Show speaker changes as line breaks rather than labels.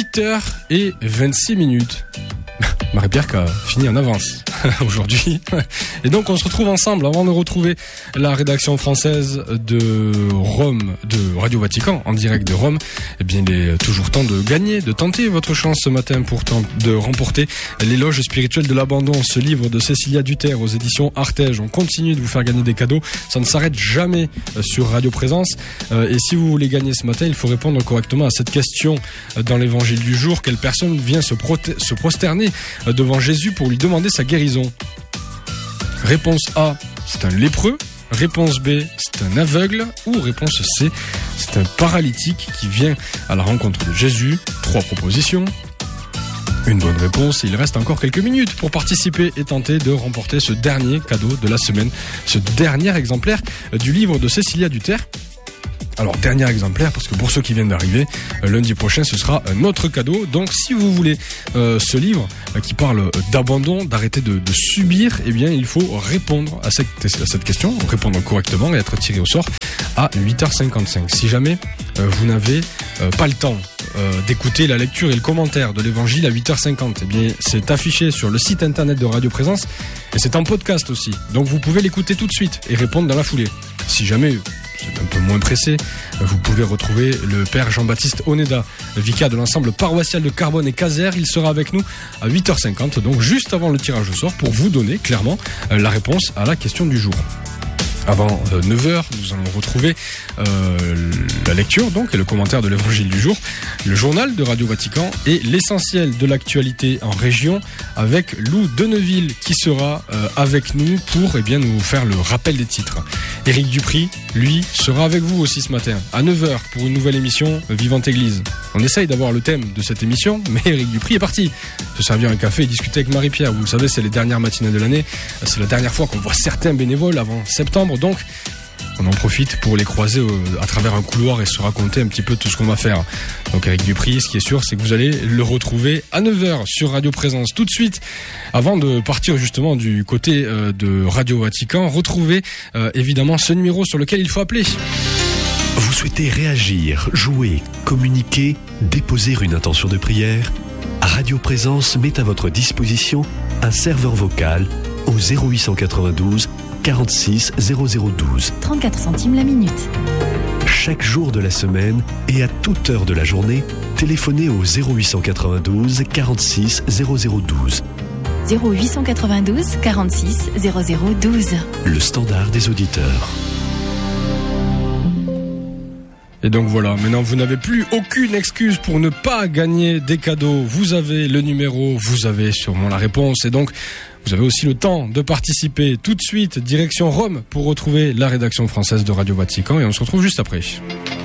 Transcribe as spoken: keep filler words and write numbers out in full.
huit heures vingt-six minutes. Marie-Pierre qui a fini en avance aujourd'hui. Et donc on se retrouve ensemble avant de retrouver la rédaction française de Rome, de Radio Vatican, en direct de Rome. Eh bien il est toujours temps de gagner, de tenter votre chance ce matin pour tenter de remporter l'éloge spirituel de l'abandon, ce livre de Cécilia Duterre aux éditions Artege. On continue de vous faire gagner des cadeaux, ça ne s'arrête jamais sur Radio Présence. Et si vous voulez gagner ce matin, il faut répondre correctement à cette question dans l'évangile du jour. Quelle personne vient se, proté- se prosterner devant Jésus pour lui demander sa guérison? Réponse A, c'est un lépreux. Réponse B, c'est un aveugle. Ou réponse C, c'est un paralytique qui vient à la rencontre de Jésus. Trois propositions. Une bonne réponse, il reste encore quelques minutes pour participer et tenter de remporter ce dernier cadeau de la semaine, ce dernier exemplaire du livre de Cécilia Duterre. Alors, dernier exemplaire, parce que pour ceux qui viennent d'arriver, euh, lundi prochain, ce sera un autre cadeau. Donc, si vous voulez euh, ce livre euh, qui parle euh, d'abandon, d'arrêter de, de subir, eh bien, il faut répondre à cette, à cette question, répondre correctement et être tiré au sort à huit heures cinquante-cinq. Si jamais euh, vous n'avez euh, pas le temps euh, d'écouter la lecture et le commentaire de l'évangile à huit heures cinquante, eh bien, c'est affiché sur le site internet de Radio Présence et c'est en podcast aussi. Donc, vous pouvez l'écouter tout de suite et répondre dans la foulée. Si jamais c'est un peu moins pressé, vous pouvez retrouver le père Jean-Baptiste Oneda, vicaire de l'ensemble paroissial de Carbone et Caser. Il sera avec nous à huit heures cinquante, donc juste avant le tirage au sort, pour vous donner clairement la réponse à la question du jour. Avant euh, neuf heures, nous allons retrouver euh, la lecture donc et le commentaire de l'évangile du jour, le journal de Radio Vatican et l'essentiel de l'actualité en région avec Lou Deneville qui sera euh, avec nous pour eh bien, nous faire le rappel des titres. Éric Dupry, lui, sera avec vous aussi ce matin à neuf heures pour une nouvelle émission Vivante Église. On essaye d'avoir le thème de cette émission, mais Éric Dupry est parti se servir un café et discuter avec Marie-Pierre. Vous le savez, c'est les dernières matinées de l'année, c'est la dernière fois qu'on voit certains bénévoles avant septembre. Donc, on en profite pour les croiser à travers un couloir et se raconter un petit peu tout ce qu'on va faire. Donc avec Dupry, ce qui est sûr, c'est que vous allez le retrouver à neuf heures sur Radio Présence. Tout de suite, avant de partir justement du côté de Radio Vatican, retrouvez évidemment ce numéro sur lequel il faut appeler.
Vous souhaitez réagir, jouer, communiquer, déposer une intention de prière? Radio Présence met à votre disposition un serveur vocal au zéro huit cent quatre-vingt-douze quarante-six zéro zéro douze.
trente-quatre centimes la minute.
Chaque jour de la semaine et à toute heure de la journée, téléphonez au zéro huit cent quatre-vingt-douze quarante-six zéro zéro douze.
zéro huit cent quatre-vingt-douze quarante-six zéro zéro douze.
Le standard des auditeurs.
Et donc voilà, maintenant vous n'avez plus aucune excuse pour ne pas gagner des cadeaux. Vous avez le numéro, vous avez sûrement la réponse et donc vous avez aussi le temps de participer. Tout de suite, direction Rome pour retrouver la rédaction française de Radio Vatican et on se retrouve juste après.